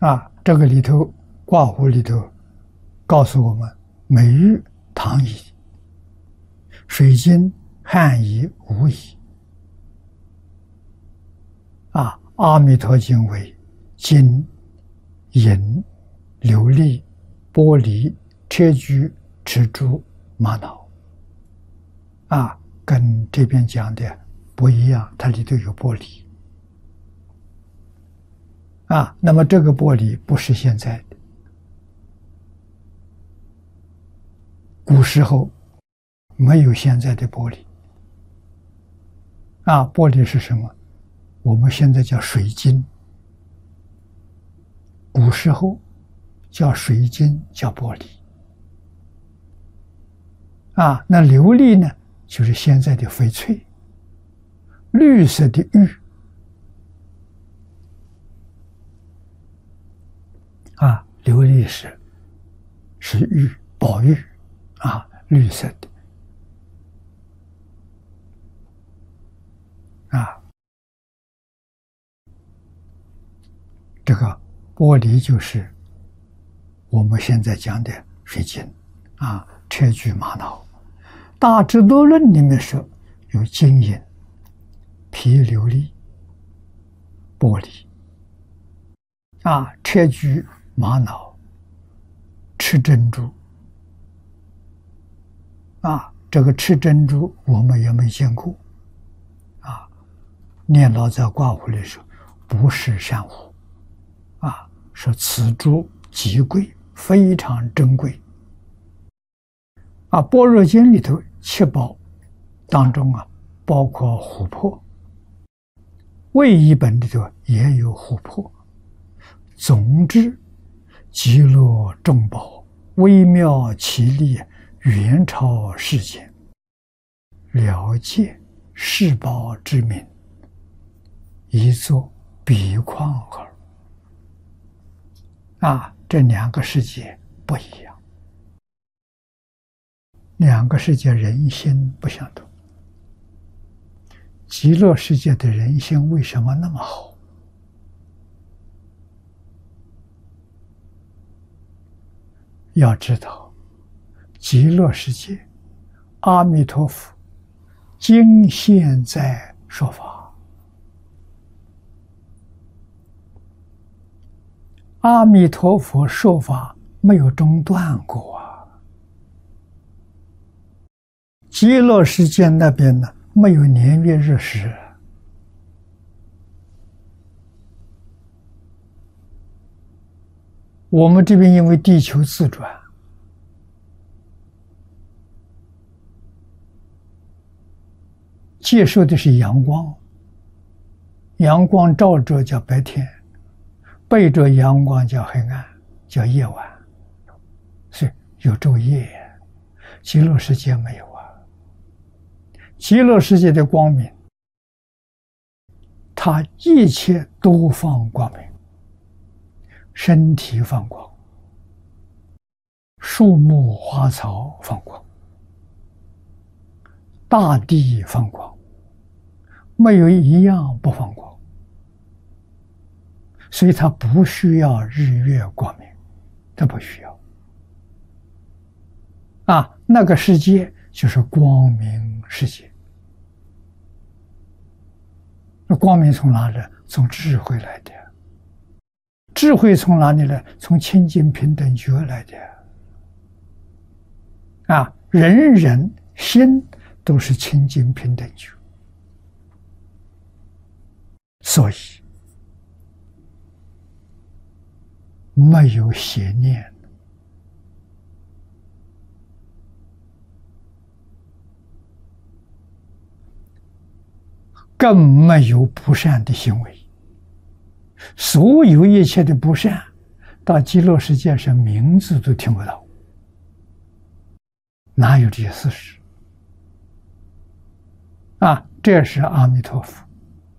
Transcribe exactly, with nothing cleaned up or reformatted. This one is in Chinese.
啊，这个里头卦符里头告诉我们：美玉唐夷，水晶汉夷无夷。啊，阿弥陀经为金、银、琉璃、玻璃、砗磲、蜘蛛、玛瑙。啊，跟这边讲的不一样，它里头有玻璃。啊，那么这个玻璃不是现在的，古时候没有现在的玻璃。啊，玻璃是什么？我们现在叫水晶，古时候叫水晶，叫玻璃。啊，那琉璃呢，就是现在的翡翠，绿色的玉。啊，琉璃是是玉，宝玉，啊，绿色的。啊，这个玻璃就是我们现在讲的水晶，啊，砗磲玛瑙。大智度论里面说有金银、皮琉璃、玻璃，啊，砗磲玛瑙、赤珍珠。啊，这个赤珍珠我们也没见过。啊，念老在卦符里说不是珊瑚。啊，说此珠极贵，非常珍贵。啊，般若经里头七宝当中啊，包括琥珀。魏译本里头也有琥珀。总之，极乐众宝，微妙奇丽，远超世间，了界世宝之名，一作比况耳。啊，这两个世界不一样，两个世界人心不相同。极乐世界的人心为什么那么好？要知道，极乐世界，阿弥陀佛今现在说法。阿弥陀佛说法没有中断过啊！极乐世界那边呢，没有年月日时。我们这边因为地球自转，接受的是阳光，阳光照着叫白天。背着阳光叫黑暗，叫夜晚，所以有昼夜。极乐世界没有啊。极乐世界的光明，它一切都放光明，身体放光，树木花草放光，大地放光，没有一样不放光。所以它不需要日月光明，它不需要。啊，那个世界就是光明世界。那光明从哪里来？从智慧来的。智慧从哪里来？从清净平等觉来的。啊，人人心都是清净平等觉，所以没有邪念，更没有不善的行为。所有一切的不善，到极乐世界上名字都听不到，哪有这些事实？啊，这是阿弥陀佛